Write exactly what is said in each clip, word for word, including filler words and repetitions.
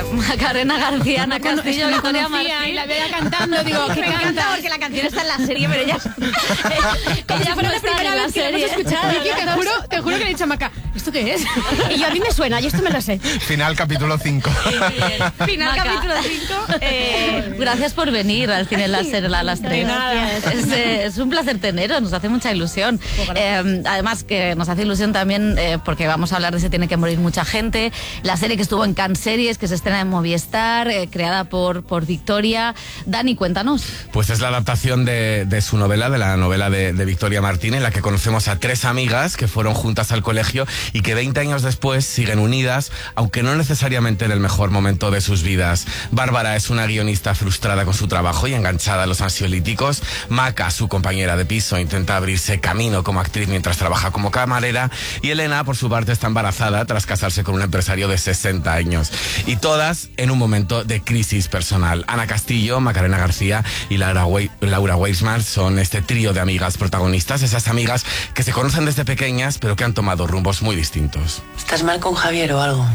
Macarena García, Ana Castillo, Victoria Martín. Y la veo cantando, digo, ¿qué Me encanta porque la canción está en la serie, pero ella... Como si fuera la primera vez que la hemos escuchado. Vicky, te juro, te juro que le he dicho a Maca, ¿esto qué es? Y yo, a mí me suena, yo esto me lo sé. Final capítulo cinco. Final Maca. Capítulo cinco. Eh, gracias por venir al Cine Láser a las tres. Es, es un placer teneros, nos hace mucha ilusión. Eh, además que nos hace ilusión también eh, porque vamos a hablar de Se tiene que morir mucha gente. La serie que estuvo en Cannes Series, que se estrena en Movistar, eh, creada por, por Victoria. Dani, cuéntanos. Pues es la adaptación de, de su novela, de la novela de, de Victoria Martín, en la que conocemos a tres amigas que fueron juntas al colegio y que veinte años después siguen unidas, aunque no necesariamente en el mejor momento de sus vidas. Bárbara es una guionista frustrada con su trabajo y enganchada a los ansiolíticos. Maca, su compañera de piso, intenta abrirse camino como actriz mientras trabaja como camarera. Y Elena, por su parte, está embarazada tras casarse con un empresario de sesenta años. Y todas en un momento de crisis personal. Ana Castillo, Macarena García y Laura, We- Laura Weisman son este trío de amigas protagonistas, esas amigas que se conocen desde pequeñas pero que han tomado rumbos muy distintos. ¿Estás mal con Javier o algo?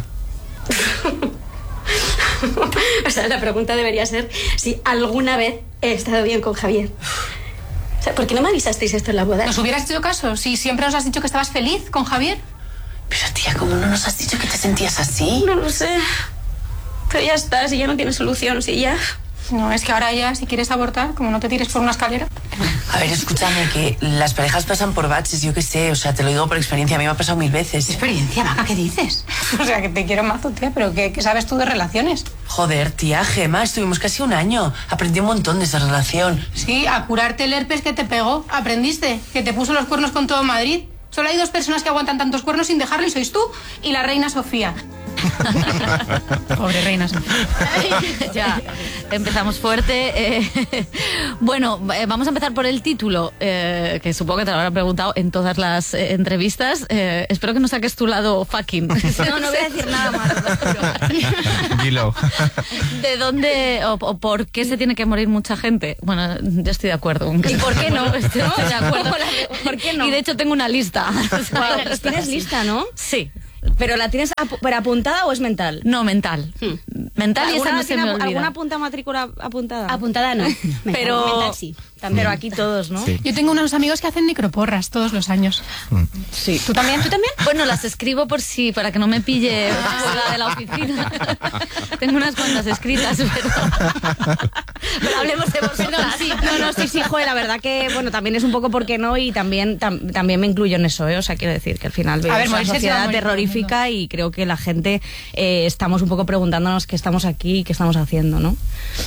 O sea, la pregunta debería ser si alguna vez he estado bien con Javier. O sea, ¿por qué no me avisasteis esto en la boda? ¿Nos hubieras hecho caso? Si siempre nos has dicho que estabas feliz con Javier. Pero tía, ¿cómo no nos has dicho que te sentías así? No lo sé. Pero ya está, si ya no tiene solución, si ya... No, es que ahora ya, si quieres abortar, como no te tires por una escalera. A ver, escúchame, que las parejas pasan por baches, yo qué sé, o sea, te lo digo por experiencia, a mí me ha pasado mil veces. ¿Experiencia, Maca? ¿Qué dices? O sea, que te quiero mazo, tía, pero ¿qué, qué sabes tú de relaciones? Joder, tía, Gemma, estuvimos casi un año. Aprendí un montón de esa relación. Sí, a curarte el herpes que te pegó. ¿Aprendiste? Que te puso los cuernos con todo Madrid. Solo hay dos personas que aguantan tantos cuernos sin dejarlo y sois tú y la reina Sofía. Pobre reina Sofía. Ya, empezamos fuerte. Eh, bueno, eh, vamos a empezar por el título, eh, que supongo que te lo habrán preguntado en todas las eh, entrevistas. Eh, espero que no saques tu lado fucking. No, no voy a decir nada más. Dilo. ¿De dónde o, o por qué se tiene que morir mucha gente? Bueno, yo estoy de acuerdo. ¿Y por qué no? Estoy, estoy de acuerdo. ¿Por qué no? Y de hecho tengo una lista. Wow, ¿tienes lista, no? Sí. ¿Pero la tienes ap- pero apuntada o es mental? No, mental. Hmm. Mental y esa no se me olvida. ¿Alguna punta matrícula apuntada? Apuntada no. Pero, mental sí. Pero aquí todos, ¿no? Sí. Yo tengo unos amigos que hacen necroporras todos los años. Sí. ¿Tú también? ¿Tú también? Bueno, las escribo por si, para que no me pille fuera de la oficina. Tengo unas cuantas escritas, pero... Pero hablemos de vosotras. Sí. No, no, sí, sí, joder, la verdad que, bueno, también es un poco por qué no y también, tam, también me incluyo en eso, ¿eh? O sea, quiero decir que al final veo ver, una morirse se va a sociedad morir terrorífica y creo que la gente eh, estamos un poco preguntándonos qué estamos aquí y qué estamos haciendo, ¿no?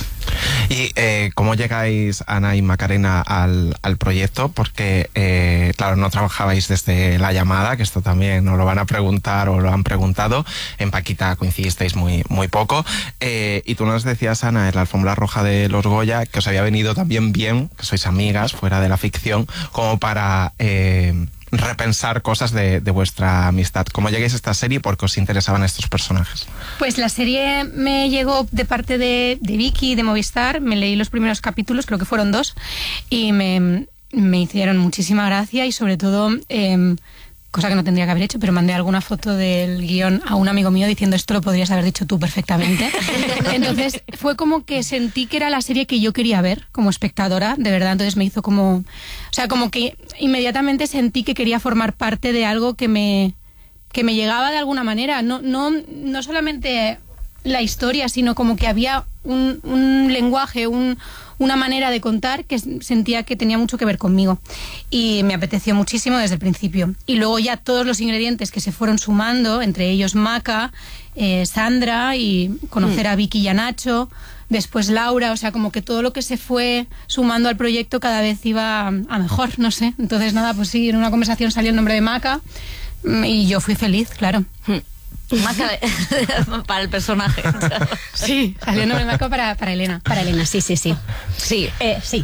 ¿Y eh, cómo llegáis, Ana y Macarena, al, al proyecto? Porque, eh, claro, no trabajabais desde la llamada, que esto también nos lo van a preguntar o lo han preguntado. En Paquita coincidisteis muy, muy poco. Eh, y tú nos decías, Ana, en la alfombra roja de los Goya, que os había venido también bien, que sois amigas, fuera de la ficción, como para... Eh, repensar cosas de, de vuestra amistad. ¿Cómo llegáis a esta serie y por qué os interesaban estos personajes? Pues la serie me llegó de parte de, de Vicky, de Movistar. Me leí los primeros capítulos, creo que fueron dos, y me, me hicieron muchísima gracia y sobre todo... Eh, cosa que no tendría que haber hecho, pero mandé alguna foto del guión a un amigo mío diciendo esto lo podrías haber dicho tú perfectamente. Entonces fue como que sentí que era la serie que yo quería ver como espectadora, de verdad. Entonces me hizo como... O sea, como que inmediatamente sentí que quería formar parte de algo que me, que me llegaba de alguna manera. No, no, no solamente la historia, sino como que había un, un lenguaje, un... una manera de contar que sentía que tenía mucho que ver conmigo y me apeteció muchísimo desde el principio. Y luego ya todos los ingredientes que se fueron sumando, entre ellos Maca, eh, Sandra y conocer mm. a Vicky y a Nacho, después Laura, o sea, como que todo lo que se fue sumando al proyecto cada vez iba a mejor, no sé. Entonces nada, pues sí, en una conversación salió el nombre de Maca y yo fui feliz, claro. Mm. Maca para el personaje. Sí, salió el nombre de Maca para, para Elena. Para Elena, sí, sí, sí. Sí, eh, sí.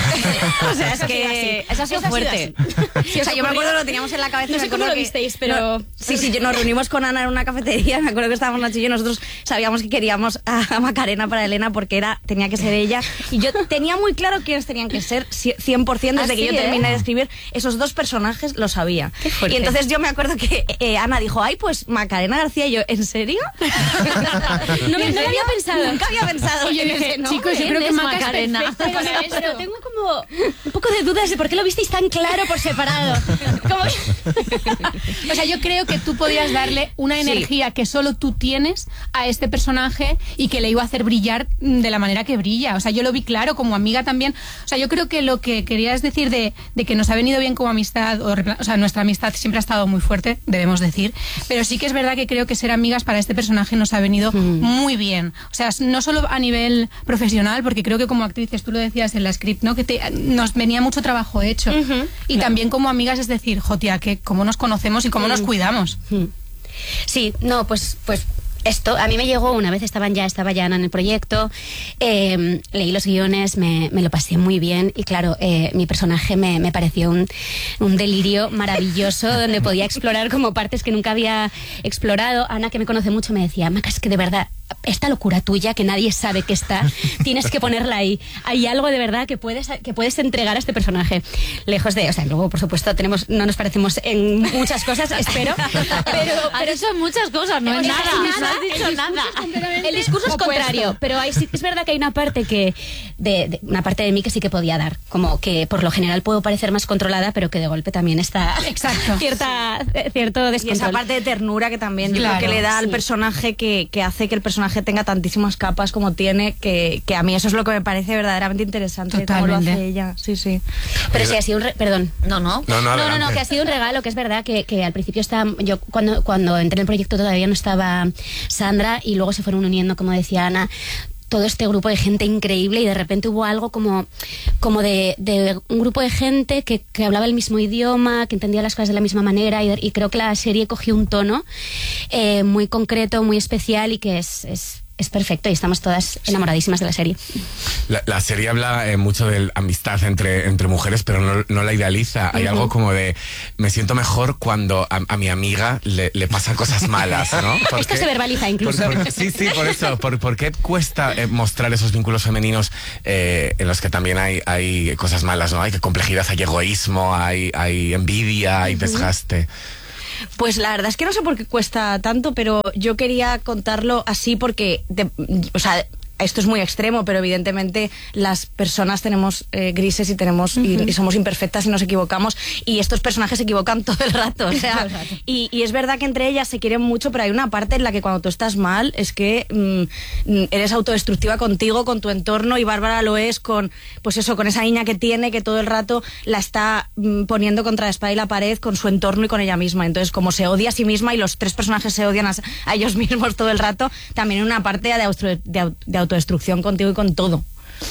O sea, es que eso ha sido fuerte. Sí, o sea, yo me acuerdo, lo teníamos en la cabeza. No sé cómo lo visteis, pero... No, sí, sí, nos reunimos con Ana en una cafetería, me acuerdo que estábamos Nacho y yo, nosotros sabíamos que queríamos a Macarena para Elena porque era, tenía que ser ella. Y yo tenía muy claro quiénes tenían que ser, cien por ciento, desde ¿Ah, que sí, yo terminé eh? de escribir esos dos personajes, lo sabía. Qué fuerte. Y entonces yo me acuerdo que eh, Ana dijo, ay, pues Macarena Macarena García. Y yo, ¿en serio? No, me, no lo había pensado. Nunca había pensado. Y yo en dije, ese nombre. chicos, yo creo que es Maca es Macarena? perfecta Pero, para pero esto. tengo como un poco de dudas de por qué lo visteis tan claro por separado. Como... O sea, yo creo que tú podías darle una energía que solo tú tienes a este personaje y que le iba a hacer brillar de la manera que brilla. O sea, yo lo vi claro como amiga también. O sea, yo creo que lo que querías decir de, de que nos ha venido bien como amistad, o, o sea, nuestra amistad siempre ha estado muy fuerte, debemos decir, pero sí que es verdad que creo que ser amigas para este personaje nos ha venido mm. muy bien. O sea, no solo a nivel profesional, porque creo que como actrices, tú lo decías en la script, ¿no? Que te, nos venía mucho trabajo hecho. Uh-huh. Y claro. También como amigas, es decir, jotia, que cómo nos conocemos y cómo mm. nos cuidamos. Mm. Sí, no, pues, pues esto a mí me llegó una vez, estaban ya, estaba ya en el proyecto, eh, leí los guiones, me, me lo pasé muy bien y claro, eh, mi personaje me, me pareció un, un delirio maravilloso donde podía explorar como partes que nunca había explorado. Ana, que me conoce mucho, me decía, Maca, es que de verdad esta locura tuya que nadie sabe que está, tienes que ponerla ahí. Hay algo de verdad que puedes, que puedes entregar a este personaje. Lejos de, o sea, luego por supuesto tenemos, no nos parecemos en muchas cosas, espero, pero, pero son muchas cosas, no es nada, nada, no has dicho el nada. El discurso es contrario, pero hay, sí, es verdad que hay una parte que, de, de, una parte de mí que sí que podía dar, como que por lo general puedo parecer más controlada, pero que de golpe también está exacto cierta, cierto descontrol. Y esa parte de ternura que también claro, yo creo que le da sí. al personaje que, que hace que el personaje tenga tantísimas capas como tiene, que, que a mí eso es lo que me parece verdaderamente interesante. Totalmente. Cómo lo hace ella. Sí, sí. Pero sí, ha sido un... Re- perdón. No, no. No, no, no, no, no, que ha sido un regalo, que es verdad que, que al principio estaba... Yo cuando, cuando entré en el proyecto todavía no estaba Sandra y luego se fueron uniendo, como decía Ana, todo este grupo de gente increíble y de repente hubo algo como, como de, de un grupo de gente que, que hablaba el mismo idioma, que entendía las cosas de la misma manera y, y creo que la serie cogió un tono eh, muy concreto, muy especial y que es... es Es perfecto y estamos todas enamoradísimas de la serie. La, la serie habla eh, mucho de amistad entre, entre mujeres, pero no, no la idealiza. Hay uh-huh. algo como de, me siento mejor cuando a, a mi amiga le, le pasan cosas malas, ¿no? Porque, esto se verbaliza incluso. Por, por, sí, sí, por eso. ¿Por, por qué cuesta eh, mostrar esos vínculos femeninos eh, en los que también hay, hay cosas malas, ¿no? Hay complejidad, hay egoísmo, hay, hay envidia, hay uh-huh. desgaste. Pues la verdad es que no sé por qué cuesta tanto, pero yo quería contarlo así porque, de, o sea, esto es muy extremo, pero evidentemente las personas tenemos eh, grises y tenemos uh-huh. y, y somos imperfectas y nos equivocamos y estos personajes se equivocan todo el rato, o sea, rato. Y, y es verdad que entre ellas se quieren mucho, pero hay una parte en la que cuando tú estás mal es que mm, eres autodestructiva contigo, con tu entorno, y Bárbara lo es con, pues eso, con esa niña que tiene, que todo el rato la está mm, poniendo contra la espada y la pared con su entorno y con ella misma. Entonces, como se odia a sí misma y los tres personajes se odian a, a ellos mismos todo el rato, también hay una parte de, auto, de, auto, de auto destrucción contigo y con todo.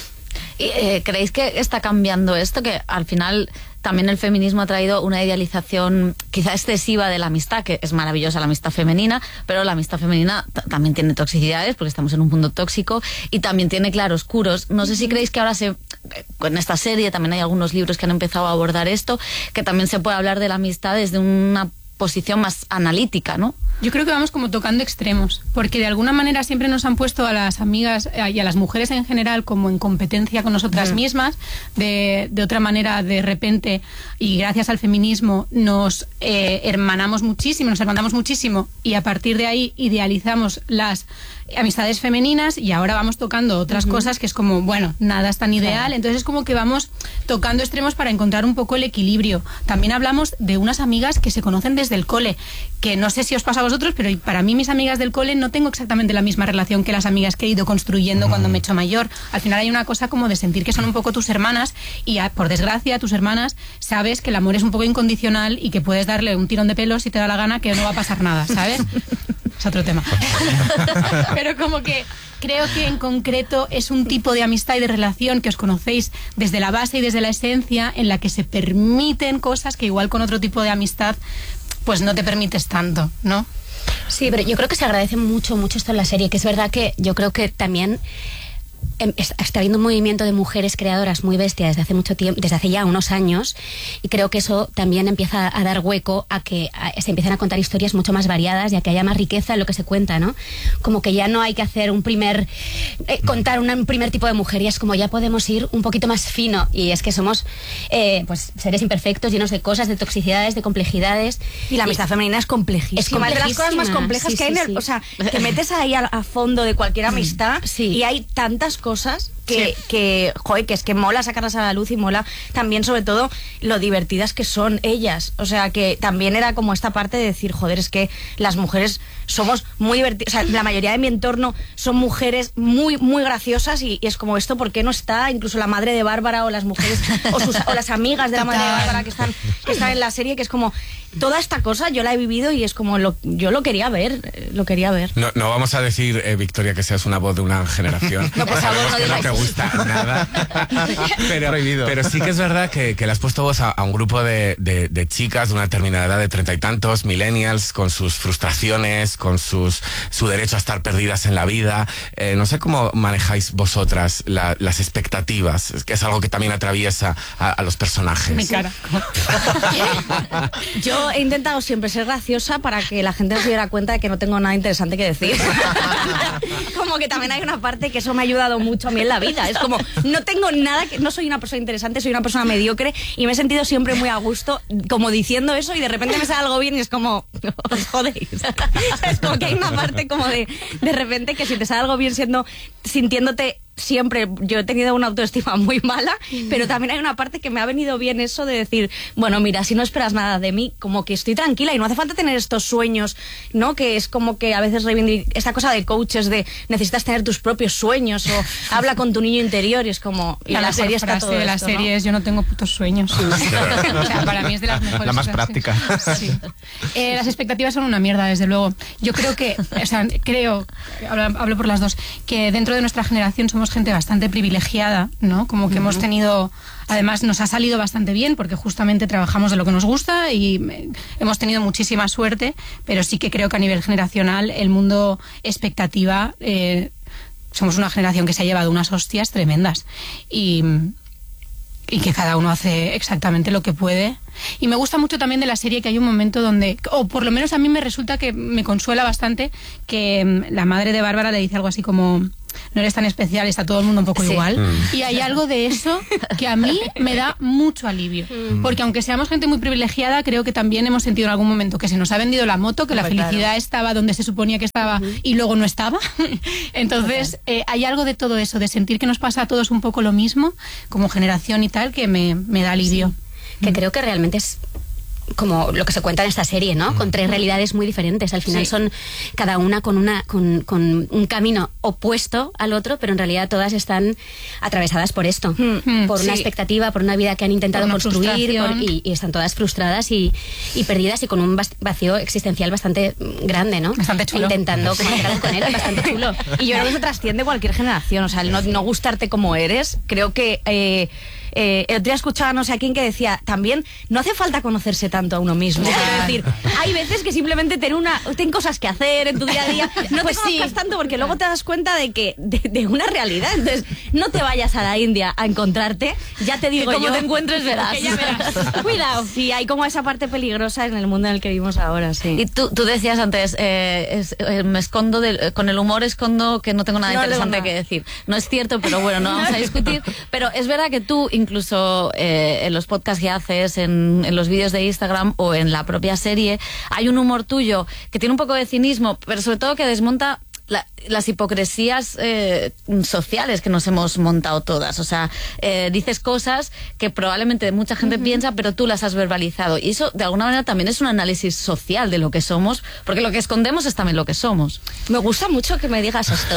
¿Y, eh, ¿Creéis que está cambiando esto? Que al final también el feminismo ha traído una idealización quizá excesiva de la amistad, que es maravillosa la amistad femenina, pero la amistad femenina t- también tiene toxicidades, porque estamos en un mundo tóxico, y también tiene claroscuros. No sé si creéis que ahora se, en esta serie también hay algunos libros que han empezado a abordar esto, que también se puede hablar de la amistad desde una posición más analítica, ¿no? Yo creo que vamos como tocando extremos, porque de alguna manera siempre nos han puesto a las amigas y a las mujeres en general como en competencia con nosotras mm. mismas, de, de otra manera de repente, y gracias al feminismo nos eh, hermanamos muchísimo, nos hermanamos muchísimo, y a partir de ahí idealizamos las amistades femeninas y ahora vamos tocando otras uh-huh. cosas que es como, bueno, nada es tan ideal, claro. Entonces es como que vamos tocando extremos para encontrar un poco el equilibrio. También hablamos de unas amigas que se conocen desde el cole, que no sé si os pasa a vosotros, pero para mí mis amigas del cole no tengo exactamente la misma relación que las amigas que he ido construyendo uh-huh. cuando me he hecho mayor. Al final hay una cosa como de sentir que son un poco tus hermanas y a, por desgracia tus hermanas sabes que el amor es un poco incondicional y que puedes darle un tirón de pelos si te da la gana, que no va a pasar nada, ¿sabes? Es otro tema. Pero como que creo que en concreto es un tipo de amistad y de relación que os conocéis desde la base y desde la esencia, en la que se permiten cosas que igual con otro tipo de amistad pues no te permites tanto, ¿no? Sí, pero yo creo que se agradece mucho, mucho esto en la serie, que es verdad que yo creo que también está habiendo un movimiento de mujeres creadoras muy bestia desde hace mucho tiempo, desde hace ya unos años, y creo que eso también empieza a dar hueco a que a, se empiecen a contar historias mucho más variadas y a que haya más riqueza en lo que se cuenta, ¿no? Como que ya no hay que hacer un primer eh, contar una, un primer tipo de mujer, y es como ya podemos ir un poquito más fino, y es que somos eh, pues seres imperfectos, llenos de cosas, de toxicidades, de complejidades. Y la amistad y, femenina es complejísima. Es complejísima. Es de las cosas más complejas sí, que sí, hay en el, sí. o sea, te metes ahí a, a fondo de cualquier amistad sí. y hay tantas cosas que, sí. que, joder, que es que mola sacarlas a la luz, y mola también, sobre todo, lo divertidas que son ellas. O sea, que también era como esta parte de decir, joder, es que las mujeres somos muy divertidas. O sea, la mayoría de mi entorno son mujeres muy, muy graciosas, y, y es como esto, ¿por qué no está incluso la madre de Bárbara o las mujeres o, sus, o las amigas de la madre de Bárbara que están, que están en la serie? Que es como, toda esta cosa yo la he vivido y es como, lo, yo lo quería ver, lo quería ver. No, no vamos a decir, eh, Victoria, que seas una voz de una generación. No, por favor, Sabemos no que no digáis te gusta nada. Pero, pero sí que es verdad que, que le has puesto voz a, a un grupo de, de, de chicas de una determinada edad, de treinta y tantos, millennials, con sus frustraciones, con sus su derecho a estar perdidas en la vida. Eh, no sé cómo manejáis vosotras la, las expectativas, es que es algo que también atraviesa a, a los personajes. Mi cara. Yo he intentado siempre ser graciosa para que la gente no se diera cuenta de que no tengo nada interesante que decir. Como que también hay una parte que eso me ha ayudado mucho a mí en la vida. Es como, no tengo nada, que no soy una persona interesante, soy una persona mediocre, y me he sentido siempre muy a gusto como diciendo eso, y de repente me sale algo bien y es como, os jodéis. Es como que hay una parte como de, de repente, que si te sale algo bien siendo, sintiéndote siempre, yo he tenido una autoestima muy mala, pero también hay una parte que me ha venido bien eso de decir, bueno, mira, si no esperas nada de mí, como que estoy tranquila y no hace falta tener estos sueños, ¿no? Que es como que a veces reivindic esta cosa de coaches de necesitas tener tus propios sueños, o habla con tu niño interior, y es como, y la, la serie está frase todo de la esto, serie ¿no? es, yo no tengo putos sueños. O sea, para mí es de las mejores. La más frases. práctica. Sí. Eh, las expectativas son una mierda, desde luego. Yo creo que, o sea, creo, hablo, hablo por las dos, que dentro de nuestra generación somos gente bastante privilegiada, ¿no? Como que uh-huh. hemos tenido, además nos ha salido bastante bien, porque justamente trabajamos de lo que nos gusta y hemos tenido muchísima suerte, pero sí que creo que a nivel generacional el mundo expectativa, eh, somos una generación que se ha llevado unas hostias tremendas, y, y que cada uno hace exactamente lo que puede. Y me gusta mucho también de la serie que hay un momento donde, o por lo menos a mí me resulta que me consuela bastante, que la madre de Bárbara le dice algo así como, no eres tan especial, está todo el mundo un poco sí. igual. Mm. Y hay algo de eso que a mí me da mucho alivio. Mm. Porque aunque seamos gente muy privilegiada, creo que también hemos sentido en algún momento que se nos ha vendido la moto, que la pues felicidad claro. estaba donde se suponía que estaba uh-huh. y luego no estaba. Entonces, eh, hay algo de todo eso, de sentir que nos pasa a todos un poco lo mismo, como generación y tal, que me, me da alivio. Sí. Que mm. creo que realmente es como lo que se cuenta en esta serie, ¿no? Con tres realidades muy diferentes. Al final sí. son cada una con una con, con un camino opuesto al otro, pero en realidad todas están atravesadas por esto, mm. por sí. una expectativa, por una vida que han intentado construir, por, y, y están todas frustradas y, y perdidas y con un vacío existencial bastante grande, ¿no? Bastante chulo. Intentando sí. conectar con él, bastante chulo. Y yo creo que eso trasciende cualquier generación, o sea, el no, no gustarte como eres, creo que... Eh, Eh, el otro día escuchaba no sé a quién que decía también, no hace falta conocerse tanto a uno mismo. Es decir, hay veces que simplemente ten una ten cosas que hacer en tu día a día, no pues te conozcas sí. tanto, porque luego te das cuenta de que de, de una realidad. Entonces, no te vayas a la India a encontrarte, ya te digo como yo. te encuentres verás. Que ya verás. Cuidado. Sí, hay como esa parte peligrosa en el mundo en el que vivimos ahora, sí. Y tú, tú decías antes, eh, es, eh, me escondo, de, con el humor escondo que no tengo nada no, interesante no. que decir. No es cierto, pero bueno, no vamos a discutir. Pero es verdad que tú, incluso eh, en los podcasts que haces, en, en los vídeos de Instagram o en la propia serie, hay un humor tuyo que tiene un poco de cinismo, pero sobre todo que desmonta La, las hipocresías eh, sociales que nos hemos montado todas. O sea, eh, dices cosas que probablemente mucha gente uh-huh. piensa, pero tú las has verbalizado. Y eso, de alguna manera, también es un análisis social de lo que somos, porque lo que escondemos es también lo que somos. Me gusta mucho que me digas esto,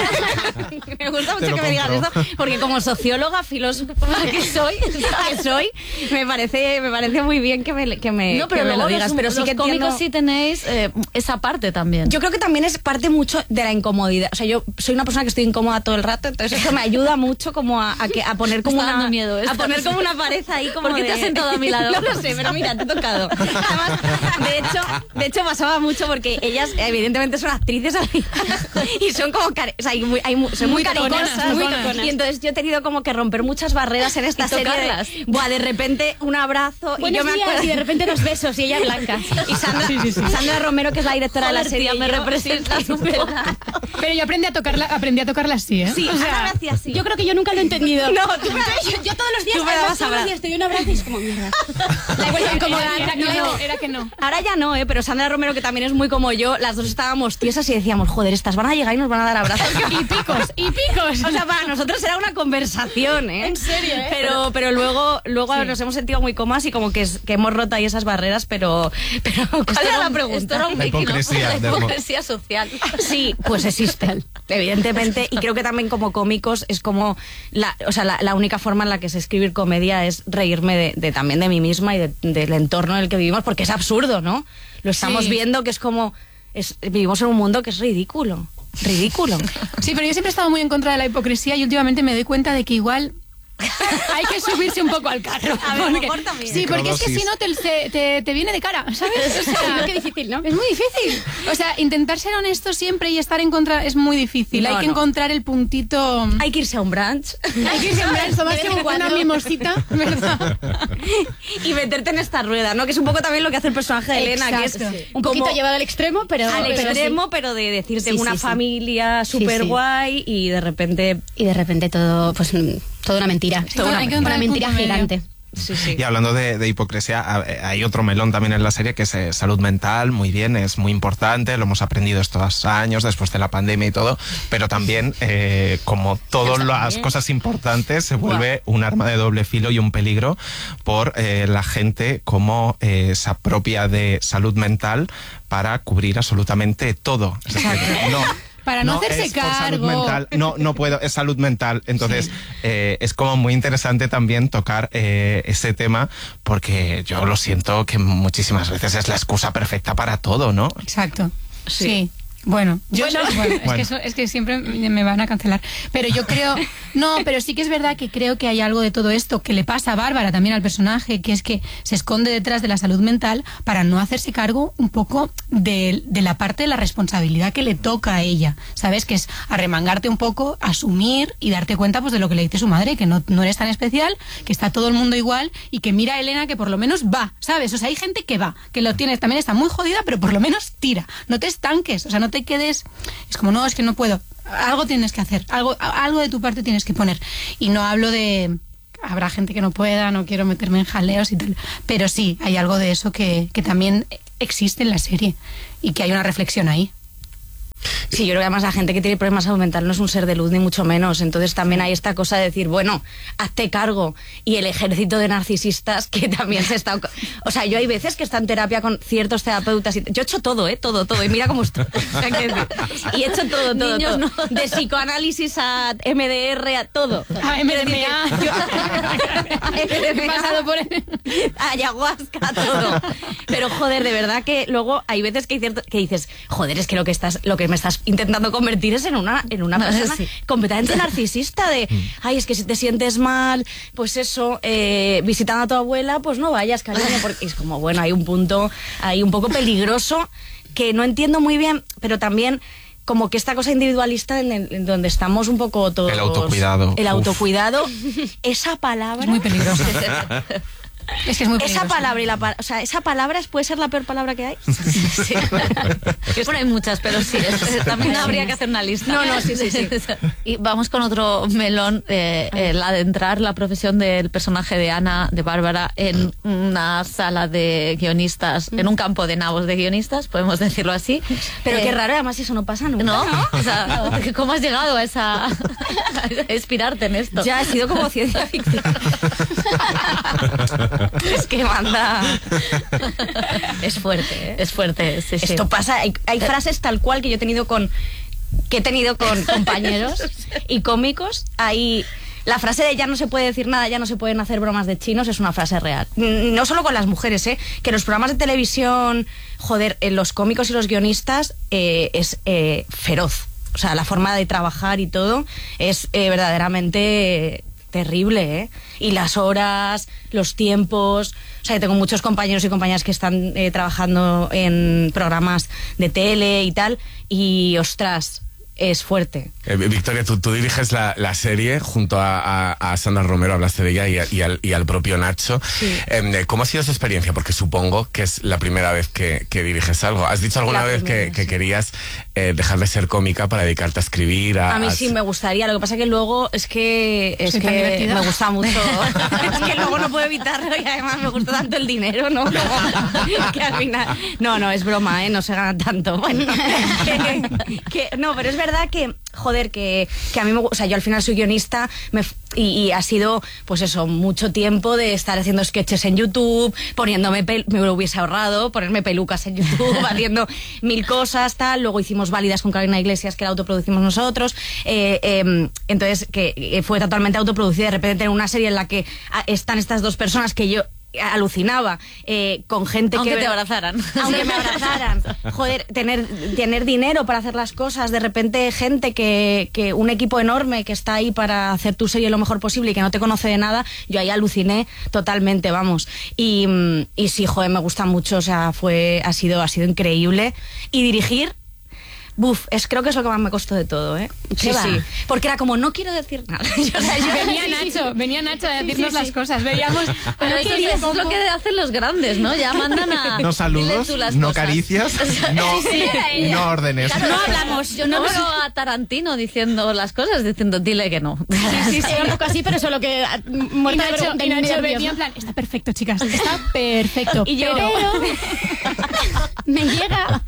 ¿eh? Me gusta mucho que me digas esto, porque como socióloga, filósofa que soy, que soy, me parece, me parece muy bien que me, que me, no, pero que me lo los, digas. Pero sí los que cómicos entiendo... sí tenéis eh, esa parte también. Yo creo que también es parte mucho de de la incomodidad. O sea, yo soy una persona que estoy incómoda todo el rato, entonces eso me ayuda mucho como a, a, que, a poner como Está una... dando miedo esto. A poner como una pared ahí como ¿Por qué de... te has sentado a mi lado? No lo sé, pero mira, te he tocado. Además, de hecho, de hecho pasaba mucho porque ellas evidentemente son actrices y son como... Cari- o sea, hay muy, hay muy, son muy, Muy toconas, caricosas. muy Muy toconas. Y entonces yo he tenido como que romper muchas barreras en esta Y serie. tocarlas. De, buah, de repente un abrazo y Buenos yo me días, acuerdo... y de repente los besos y ella blanca. Y Sandra, Sandra Romero, que es la directora Joder, de la serie, tía, me y yo- representas un poco. Pero yo aprendí a tocarla, aprendí a tocarla así, ¿eh? Sí, O sea, Ana me hacía así. Yo creo que yo nunca lo he entendido. No, tú me- yo, yo todos los días, tú me además, dabas todos los abra- días te doy un abrazo y es como mierda. La he vuelto a incomodar. era, que no, era que no. Ahora ya no, ¿eh? Pero Sandra Romero, que también es muy como yo, las dos estábamos tiesas y decíamos, joder, estas van a llegar y nos van a dar abrazos. Y picos, y picos. O sea, para nosotros era una conversación, ¿eh? En serio, ¿eh? Pero, pero luego, luego Sí. nos hemos sentido muy cómodas y como que, es- que hemos roto ahí esas barreras, pero, pero ¿cuál Esto era la un- pregunta? Esto era un La making of, hipocresía la del mo- hipocresía social. Sí, pues existe, evidentemente, y creo que también como cómicos es como, la, o sea, la, la única forma en la que sé escribir comedia es reírme de, de también de mí misma y de- del entorno en el que vivimos, porque es absurdo, ¿no? Lo estamos Sí. viendo que es como, es, vivimos en un mundo que es ridículo, ridículo. Sí, pero yo siempre he estado muy en contra de la hipocresía y últimamente me doy cuenta de que igual hay que subirse un poco al carro. A ver, a lo Porque- mejor también. Sí, porque es que Microdosis. si no te, te, te- te viene de cara, ¿sabes? O sea, Qué difícil, ¿no? es muy difícil. O sea, intentar ser honesto siempre y estar en contra es muy difícil. No, hay que no. encontrar el puntito... Hay que irse a un brunch Hay que sembrar, tomarse un una cuadro. mimosita, ¿verdad? y meterte en esta rueda, ¿no? Que es un poco también lo que hace el personaje de Elena, que es Exacto. Un poquito como- llevado al extremo, pero... al pero sí. extremo, pero de decirte Sí, una sí, sí. familia Sí, súper sí. guay y de repente... Y de repente todo, pues, mm, toda una mentira. todo- hay que encontrar una el mentira punto medio. gigante. Sí, sí. Y hablando de, de hipocresía, a- hay otro melón también en la serie que es eh, salud mental, muy bien, es muy importante, lo hemos aprendido estos años después de la pandemia y todo, pero también, eh, como todas las cosas importantes, se vuelve un arma de doble filo y un peligro por eh, la gente como eh, se apropia de salud mental para cubrir absolutamente todo. Es decir, no. Para no hacerse es por salud cargo. mental, no, no puedo, es salud mental. Entonces, eh, es como muy interesante también tocar eh, ese tema, porque yo lo siento que muchísimas veces es la excusa perfecta para todo, ¿no? Exacto. Sí. Bueno, yo Bueno. soy- bueno, es, Bueno. que eso- es que siempre me van a cancelar. Pero yo creo, no, pero sí que es verdad que creo que hay algo de todo esto que le pasa a Bárbara también al personaje, que es que se esconde detrás de la salud mental para no hacerse cargo un poco de, de la parte de la responsabilidad que le toca a ella, ¿sabes? Que es arremangarte un poco, asumir y darte cuenta pues de lo que le dice su madre, que no, no eres tan especial, que está todo el mundo igual y que mira a Elena que por lo menos va, ¿sabes? O sea, hay gente que va, que lo tiene, también está muy jodida, pero por lo menos tira, no te estanques, o sea, no te quedes, es como, no, es que no puedo, algo tienes que hacer, algo, algo de tu parte tienes que poner. Y no hablo de, habrá gente que no pueda, no quiero meterme en jaleos y tal, pero sí, hay algo de eso que, que también existe en la serie y que hay una reflexión ahí. Sí, yo creo que además la gente que tiene problemas de salud mental no es un ser de luz ni mucho menos. Entonces también hay esta cosa de decir, bueno, hazte cargo. Y el ejército de narcisistas que también se está... O sea, yo hay veces que está en terapia con ciertos terapeutas. Y... Yo he hecho todo, ¿eh? Todo, todo. Y mira cómo estoy. O sea, quiero decir, y he hecho todo, todo, Niños, todo. no. De psicoanálisis a M D R a todo. A M D M A. Yo- a M D M A, He pasado por él. ayahuasca, todo. Pero joder, de verdad que luego hay veces que, hay cierto, que dices, joder, es que lo que estás, lo que me estás intentando convertir es en una, en una No, persona sí. completamente narcisista de, ay, es que si te sientes mal, pues eso, eh, visitando a tu abuela, pues no vayas, cariño, porque es como, bueno, hay un punto ahí un poco peligroso que no entiendo muy bien, pero también como que esta cosa individualista en, el- en donde estamos un poco todos... El autocuidado. El Uf. autocuidado, esa palabra... Es muy peligroso. Es que es muy peligroso. Esa palabra y la pa- o sea, esa palabra es- puede ser la peor palabra que hay. Sí. Bueno, hay muchas, pero sí, es- es- también habría que hacer una lista. No, no, sí, sí, sí. Y vamos con otro melón, eh, el adentrar la profesión del personaje de Ana, de Bárbara, en una sala de guionistas, en un campo de nabos de guionistas, podemos decirlo así. Pero Eh, qué raro, además eso no pasa nunca. ¿No? O sea, ¿cómo has llegado a esa a inspirarte en esto? Ya ha sido como ciencia ficción. Es que manda. Es fuerte, ¿eh? Es fuerte, sí, sí. Esto pasa, hay, hay frases tal cual que yo he tenido con que he tenido con compañeros y cómicos. Hay la frase de ya no se puede decir nada, ya no se pueden hacer bromas de chinos, es una frase real. Mm, No solo con las mujeres, ¿eh? Que los programas de televisión, joder, en los cómicos y los guionistas eh, es eh, feroz. o sea, la forma de trabajar y todo es eh, verdaderamente terrible, ¿eh? Y las horas, los tiempos. O sea, tengo muchos compañeros y compañeras que están eh, trabajando en programas de tele y tal, y ostras, es fuerte. Eh, Victoria, tú, tú diriges la, la serie junto a, a, a Sandra Romero, hablaste de ella, y, a, y, al, y al propio Nacho. Sí. Eh, ¿Cómo ha sido esa experiencia? Porque supongo que es la primera vez que, que diriges algo. ¿Has dicho alguna la vez primera, que, sí. que querías eh, dejar de ser cómica para dedicarte a escribir? A, a mí a... sí me gustaría, lo que pasa que luego es que, es que me gusta mucho. Es que luego no puedo evitarlo y además me gusta tanto el dinero, ¿no? Como, que al final... No, no, es broma, ¿eh? No se gana tanto. Bueno, que, que, no, pero es verdad que, joder, que, que a mí me, o sea, yo al final soy guionista me, y, y ha sido, pues eso, mucho tiempo de estar haciendo sketches en YouTube, poniéndome, pel, me lo hubiese ahorrado, ponerme pelucas en YouTube, haciendo mil cosas, tal. Luego hicimos Válidas con Carolina Iglesias, que la autoproducimos nosotros. Eh, eh, entonces, que fue totalmente autoproducida. De repente tener una serie en la que están estas dos personas que yo alucinaba, eh, con gente aunque que... Aunque te abrazaran. Aunque me abrazaran. Joder, tener, tener dinero para hacer las cosas, de repente gente que, que... un equipo enorme que está ahí para hacer tu serie lo mejor posible y que no te conoce de nada, yo ahí aluciné totalmente, vamos. Y, y sí, joder, me gusta mucho, o sea, fue, ha sido, ha sido increíble. Y dirigir... Buf, es, creo que es lo que más me costó de todo, ¿eh? Sí, sí. Porque era como, no quiero decir nada. Yo, o sea, yo, venía Nacho, venía Nacho a decirnos sí, sí, las sí. cosas. Veíamos. Pero eso es lo que hacen los grandes, ¿no? Ya mandan a. No saludos, no cosas. Caricias, no, sí, sí. no órdenes. Claro, no hablamos. Yo no veo a Tarantino diciendo las cosas, diciendo, dile que no. Sí, sí, sí. Un poco así, pero solo que. Y Nacho, y Nacho venía en plan, está perfecto, chicas, está perfecto. Y yo. Pero me llega.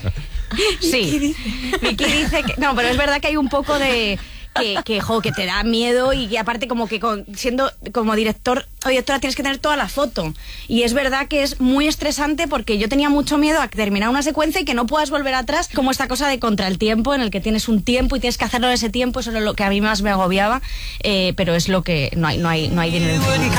Sí, Vicky dice que... No, pero es verdad que hay un poco de... Que, que, jo, que te da miedo y que aparte como que con, siendo como director o directora tienes que tener toda la foto. Y es verdad que es muy estresante porque yo tenía mucho miedo a terminar una secuencia y que no puedas volver atrás, como esta cosa de contra el tiempo, en el que tienes un tiempo y tienes que hacerlo en ese tiempo. Eso es lo que a mí más me agobiaba, eh, pero es lo que... No hay, no hay, no hay dinero.